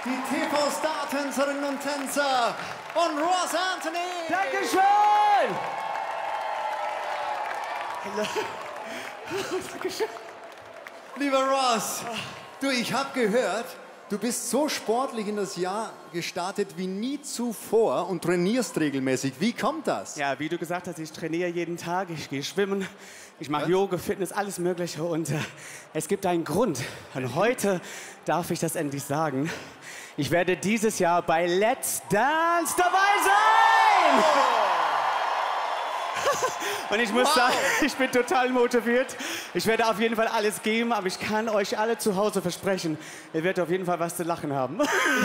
die TV-Star-Tänzerinnen und Tänzer und Ross Anthony. Dankeschön! Dankeschön. Lieber Ross, du, ich habe gehört, du bist so sportlich in das Jahr gestartet wie nie zuvor und trainierst regelmäßig. Wie kommt das? Ja, wie du gesagt hast, ich trainiere jeden Tag, ich gehe schwimmen, ich mache Yoga, Fitness, alles Mögliche und es gibt einen Grund. Und heute darf ich das endlich sagen. Ich werde dieses Jahr bei Let's Dance dabei sein! Und ich muss sagen, ich bin total motiviert. Ich werde auf jeden Fall alles geben, aber ich kann euch alle zu Hause versprechen, ihr werdet auf jeden Fall was zu lachen haben.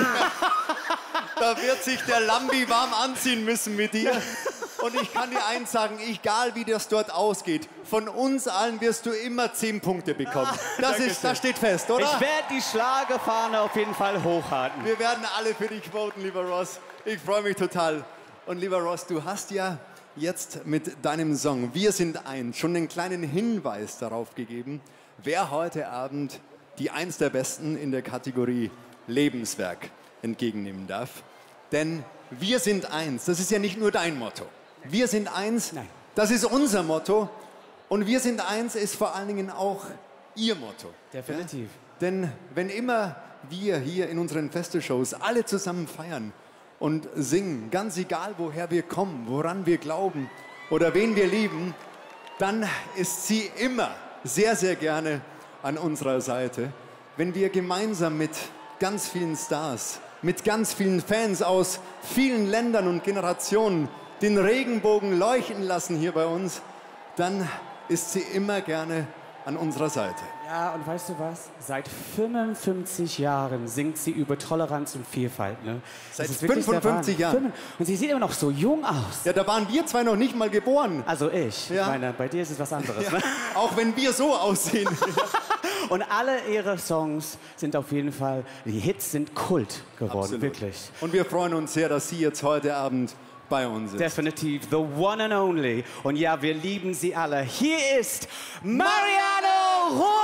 Da wird sich der Lambi warm anziehen müssen mit dir. Und ich kann dir eins sagen, egal wie das dort ausgeht, von uns allen wirst du immer 10 Punkte bekommen. Das steht fest, oder? Ich werde die Schlagerfahne auf jeden Fall hochhalten. Wir werden alle für dich voten, lieber Ross. Ich freue mich total. Und lieber Ross, du hast ja jetzt mit deinem Song Wir sind eins schon einen kleinen Hinweis darauf gegeben, wer heute Abend die Eins der Besten in der Kategorie Lebenswerk entgegennehmen darf. Denn wir sind eins, das ist ja nicht nur dein Motto. Wir sind eins, Nein. Das ist unser Motto. Und wir sind eins ist vor allen Dingen auch ihr Motto. Definitiv. Ja? Denn wenn immer wir hier in unseren Festivalshows alle zusammen feiern und singen, ganz egal woher wir kommen, woran wir glauben oder wen wir lieben, dann ist sie immer sehr, sehr gerne an unserer Seite. Wenn wir gemeinsam mit ganz vielen Stars, mit ganz vielen Fans aus vielen Ländern und Generationen den Regenbogen leuchten lassen hier bei uns, dann ist sie immer gerne an unserer Seite. Ja, und weißt du was? Seit 55 Jahren singt sie über Toleranz und Vielfalt. Ne? Seit Das ist wirklich 55 der Wahnsinn. Jahren. Und sie sieht immer noch so jung aus. Ja, da waren wir zwei noch nicht mal geboren. Also ich. Ja. Ich meine, bei dir ist es was anderes. Ja, Ne? auch wenn wir so aussehen. Und alle ihre Songs sind auf jeden Fall, die Hits sind Kult geworden, Absolut. wirklich. Und wir freuen uns sehr, dass sie jetzt heute Abend bei uns ist. Definitiv, the one and only. Und ja, wir lieben sie alle. Hier ist Mariano Rohr!